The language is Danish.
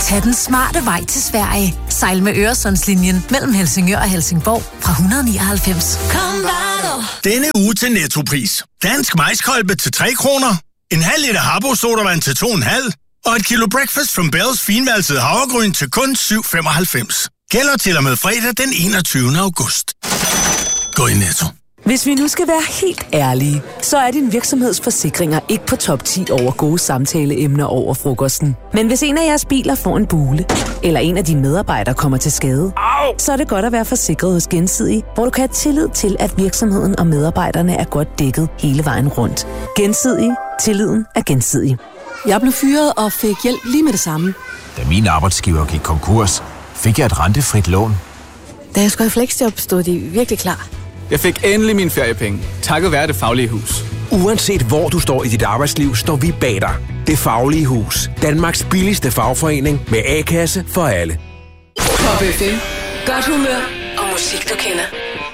Tag den smarte vej til Sverige. Sejl med Øresundslinjen mellem Helsingør og Helsingborg fra 199. Kom bare du. Denne uge til Nettopris. Dansk maiskolbe til 3 kroner. En halv liter Habbo sodavand til 2,5. Og et kilo Breakfast from Bells finvalset havregryn til kun 7,95. Gælder til og med fredag den 21. august. Gå i Netto. Hvis vi nu skal være helt ærlige, så er din virksomhedsforsikringer ikke på top 10 over gode samtaleemner over frokosten. Men hvis en af jeres biler får en bule, eller en af dine medarbejdere kommer til skade, så er det godt at være forsikret hos Gensidige, hvor du kan have tillid til, at virksomheden og medarbejderne er godt dækket hele vejen rundt. Gensidige. Tilliden er gensidig. Jeg blev fyret og fik hjælp lige med det samme. Da min arbejdsgiver gik konkurs, fik jeg et rentefrit lån. Da jeg skulle i fleksjob, stod de virkelig klar. Jeg fik endelig mine feriepenge, takket være Det Faglige Hus. Uanset hvor du står i dit arbejdsliv, står vi bag dig. Det Faglige Hus. Danmarks billigste fagforening med A-kasse for alle. Pop FM. Godt humør og musik, du kender.